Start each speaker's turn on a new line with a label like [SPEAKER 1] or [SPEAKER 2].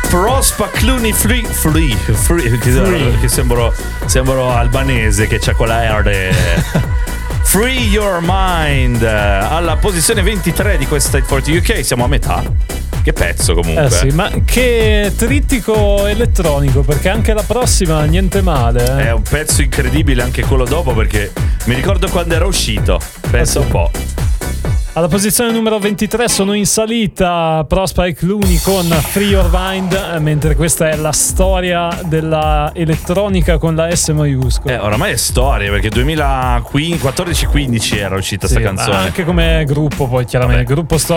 [SPEAKER 1] Prospa Clooney Free che sembro albanese che c'ha con la R. Free Your Mind alla posizione 23 di questa Hit 40 UK. Siamo a metà. Che pezzo comunque.
[SPEAKER 2] Sì, ma che trittico elettronico, perché anche la prossima niente male.
[SPEAKER 1] È un pezzo incredibile anche quello dopo, perché mi ricordo quando era uscito. Pensa un po'.
[SPEAKER 2] Alla posizione numero 23 sono in salita Prospa e Clooney con Free Your Mind, mentre questa è la storia della elettronica con la S maiuscola.
[SPEAKER 1] Oramai è storia, perché 2014-15 era uscita sta canzone.
[SPEAKER 2] Anche come gruppo, poi chiaramente.
[SPEAKER 1] Vabbè.
[SPEAKER 2] Gruppo